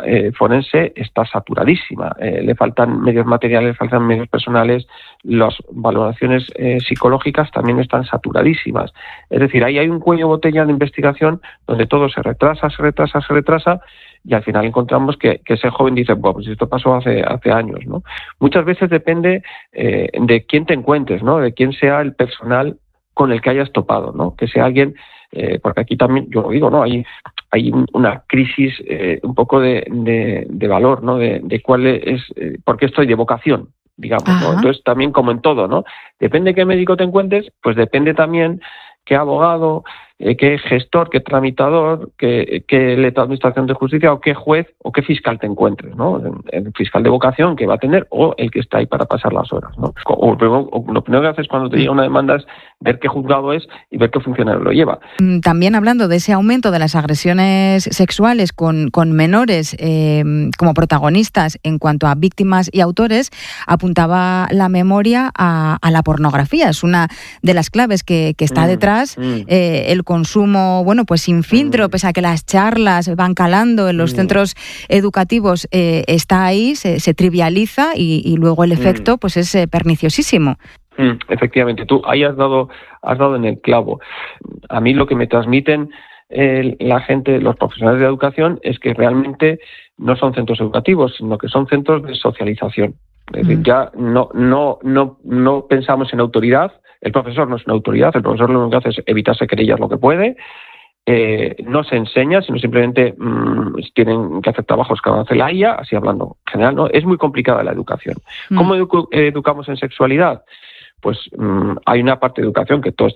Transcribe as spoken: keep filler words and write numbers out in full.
eh, forense está saturadísima. Eh, le faltan medios materiales, le faltan medios personales, las valoraciones eh, psicológicas también están saturadísimas. Es decir, ahí hay un cuello botella de investigación donde todo se retrasa, se retrasa, se retrasa, y al final encontramos que, que ese joven dice, bueno, pues esto pasó hace, hace años, ¿no? Muchas veces depende eh, de quién te encuentres, ¿no? De quién sea el personal con el que hayas topado, ¿no? Que sea alguien, eh, porque aquí también, yo lo digo, ¿no? Hay, hay una crisis eh, un poco de, de, de valor, ¿no? De, de cuál es, eh, por qué estoy de vocación, digamos, ¿no? Entonces también como en todo, ¿no? Depende de qué médico te encuentres, pues depende también qué abogado, eh, qué gestor, qué tramitador, qué, qué letra de administración de justicia o qué juez o qué fiscal te encuentres, ¿no? El, el fiscal de vocación que va a tener o el que está ahí para pasar las horas, ¿no? O, o, o lo primero que haces cuando te llega una demanda es ver qué juzgado es y ver qué funcionario lo lleva. También hablando de ese aumento de las agresiones sexuales con, con menores eh, como protagonistas en cuanto a víctimas y autores, apuntaba la memoria a, a la pornografía. Es una de las claves que, que está detrás. Mm. Eh, el consumo, bueno, pues sin filtro, mm. pese a que las charlas van calando en los mm. centros educativos, eh, está ahí, se, se trivializa y, y luego el efecto mm. pues es eh, perniciosísimo. Mm, efectivamente, tú ahí has dado, has dado en el clavo. A mí lo que me transmiten eh, la gente, los profesionales de educación, es que realmente no son centros educativos, sino que son centros de socialización. Es decir, mm. ya no, no, no, no pensamos en autoridad. El profesor no es una autoridad, el profesor lo único que hace es evitarse querellas lo que puede, eh, no se enseña, sino simplemente mmm, tienen que hacer trabajos que hace la I A, así hablando en general, ¿no? Es muy complicada la educación. Mm. ¿Cómo edu- educamos en sexualidad? Pues mmm, hay una parte de educación que todos